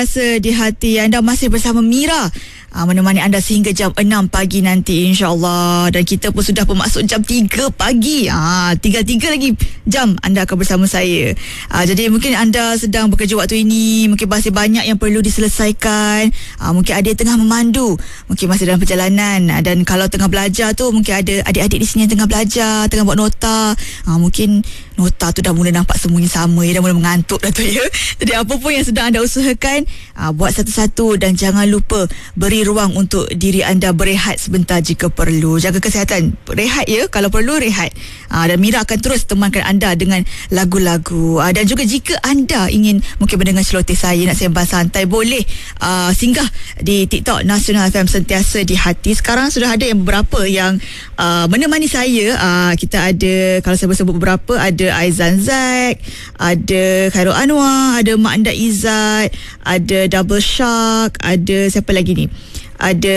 Rasa di hati anda masih bersama Mira, menemani anda sehingga jam 6 pagi nanti insyaAllah. Dan kita pun sudah bermaksud jam 3 pagi. 3 lagi jam anda akan bersama saya. Jadi mungkin anda sedang bekerja waktu ini, mungkin masih banyak yang perlu diselesaikan. Mungkin ada yang tengah memandu, mungkin masih dalam perjalanan. Dan kalau tengah belajar tu, mungkin ada adik-adik di sini yang tengah belajar, tengah buat nota. Mungkin nota tu dah mula nampak semuanya sama, dah mula mengantuk dah tu ya. Jadi apa pun yang sedang anda usahakan, buat satu-satu dan jangan lupa beri ruang untuk diri anda berehat sebentar jika perlu. Jaga kesihatan, rehat ya, kalau perlu rehat. Dan Mira akan terus temankan anda dengan lagu-lagu. Dan juga jika anda ingin mungkin mendengar celoteh saya, nak sembang santai, boleh singgah di TikTok Nasional FM Sentiasa di Hati. Sekarang sudah ada yang beberapa yang menemani saya. Kita ada, kalau saya sebut beberapa, ada Aizan Zack, ada Khairul Anwar, ada Mak Anda Izzat, ada Double Shark, ada siapa lagi ni? Ada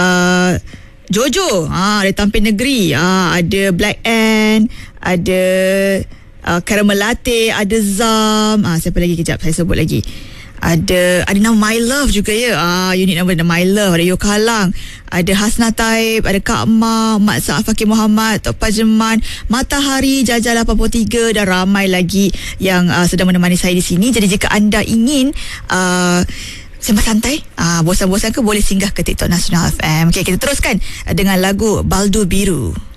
Jojo, ada Tampin Negeri, ada Black Ant, ada Caramel Latte, ada Zam, siapa lagi, kejap saya sebut lagi. Ada nama My Love juga ya. Unit nama My Love. Ada Yokalang, ada Hasna Taib, ada Kak Ma, Mak Sa'af Fakir Muhammad, Tok Pajeman, Matahari, Jajal 83 dan ramai lagi yang sedang menemani saya di sini. Jadi jika anda ingin sembang santai, bosan-bosan ke, boleh singgah ke TikTok Nasional FM. Okay, kita teruskan dengan lagu Baldu Biru.